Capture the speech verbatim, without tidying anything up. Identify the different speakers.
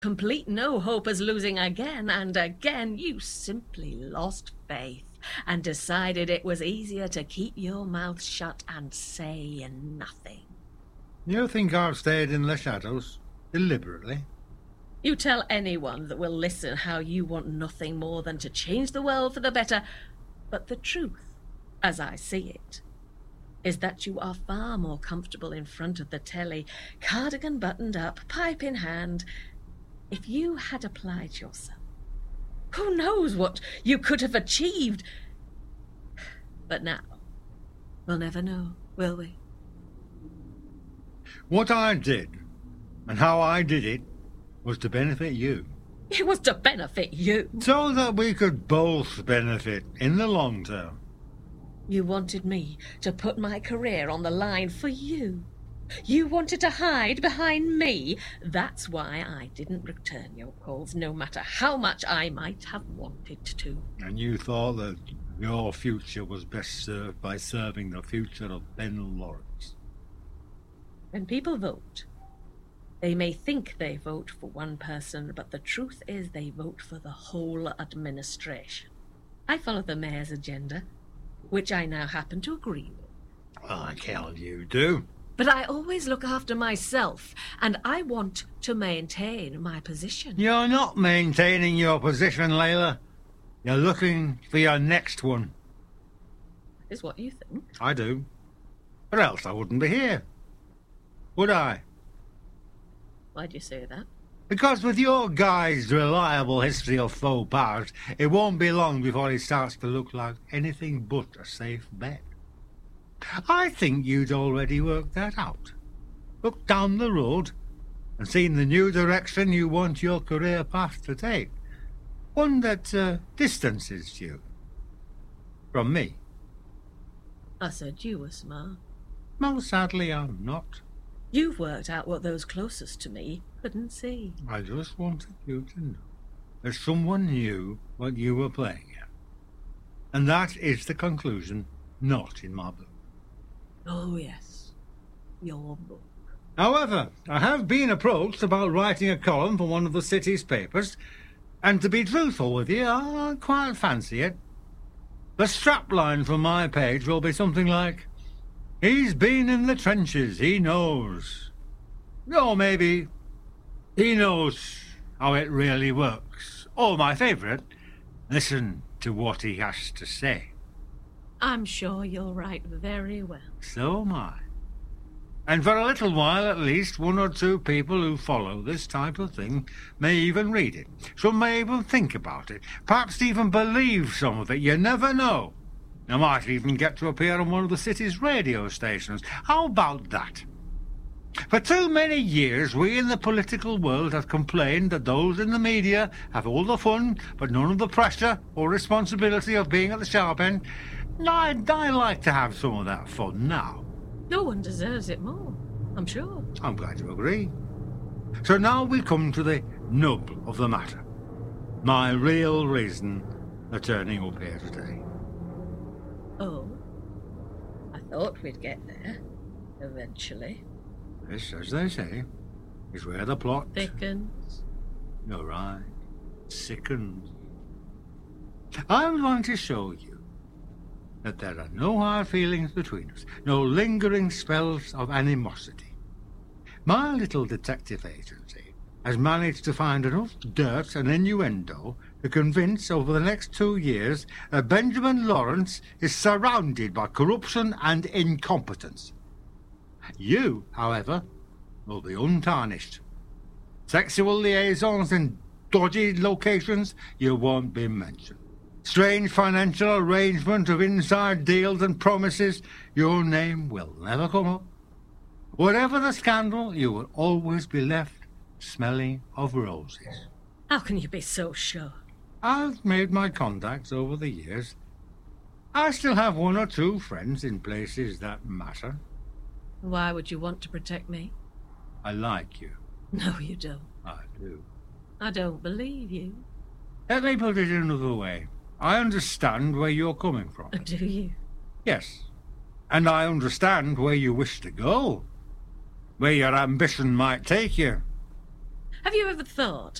Speaker 1: Complete no hope as losing again and again, you simply lost faith and decided it was easier to keep your mouth shut and say nothing.
Speaker 2: You think I've stayed in the shadows deliberately?
Speaker 1: You tell anyone that will listen how you want nothing more than to change the world for the better, but the truth, as I see it, is that you are far more comfortable in front of the telly, cardigan buttoned up, pipe in hand. If you had applied yourself, who knows what you could have achieved? But now, we'll never know, will we?
Speaker 2: What I did, and how I did it, was to benefit you.
Speaker 1: It was to benefit you.
Speaker 2: So that we could both benefit in the long term.
Speaker 1: You wanted me to put my career on the line for you. You wanted to hide behind me. That's why I didn't return your calls, no matter how much I might have wanted to.
Speaker 2: And you thought that your future was best served by serving the future of Ben Lawrence.
Speaker 1: When people vote, they may think they vote for one person, but the truth is they vote for the whole administration. I follow the mayor's agenda, which I now happen to agree with.
Speaker 2: Like hell you do.
Speaker 1: But I always look after myself, and I want to maintain my position.
Speaker 2: You're not maintaining your position, Layla. You're looking for your next one.
Speaker 1: Is what you think?
Speaker 2: I do. Or else I wouldn't be here. Would I?
Speaker 1: Why'd you say that?
Speaker 2: Because with your guy's reliable history of faux pas, it won't be long before he starts to look like anything but a safe bet. I think you'd already worked that out. Looked down the road and seen the new direction you want your career path to take. One that uh, distances you from me.
Speaker 1: I said you were smart.
Speaker 2: Well, sadly, I'm not.
Speaker 1: You've worked out what those closest to me couldn't see.
Speaker 2: I just wanted you to know that someone knew what you were playing at. And that is the conclusion, not in my book.
Speaker 1: Oh, yes. Your book.
Speaker 2: However, I have been approached about writing a column for one of the city's papers, and to be truthful with you, I quite fancy it. The strapline from my page will be something like, "He's been in the trenches, he knows." Or maybe, "He knows how it really works." Or my favourite, "Listen to what he has to say."
Speaker 1: I'm sure you'll write very well.
Speaker 2: So am I. And for a little while at least, one or two people who follow this type of thing may even read it. Some may even think about it. Perhaps even believe some of it. You never know. I might even get to appear on one of the city's radio stations. How about that? For too many years, we in the political world have complained that those in the media have all the fun, but none of the pressure or responsibility of being at the sharp end. I'd, I'd like to have some of that fun now.
Speaker 1: No one deserves it more, I'm sure.
Speaker 2: I'm glad you agree. So now we come to the nub of the matter. My real reason for turning up here today.
Speaker 1: Oh, I thought we'd get there, eventually.
Speaker 2: This, as they say, is where the plot...
Speaker 1: Thickens.
Speaker 2: You're right. Sickens. I'm going to show you that there are no hard feelings between us, no lingering spells of animosity. My little detective agency has managed to find enough dirt and innuendo to convince over the next two years that Benjamin Lawrence is surrounded by corruption and incompetence. You, however, will be untarnished. Sexual liaisons in dodgy locations, you won't be mentioned. Strange financial arrangement of inside deals and promises, your name will never come up. Whatever the scandal, you will always be left smelling of roses.
Speaker 1: How can you be so sure?
Speaker 2: I've made my contacts over the years. I still have one or two friends in places that matter.
Speaker 1: Why would you want to protect me?
Speaker 2: I like you.
Speaker 1: No, you don't.
Speaker 2: I do.
Speaker 1: I don't believe you.
Speaker 2: Let me put it another way. I understand where you're coming from.
Speaker 1: Do you?
Speaker 2: Yes. And I understand where you wish to go. Where your ambition might take you.
Speaker 1: Have you ever thought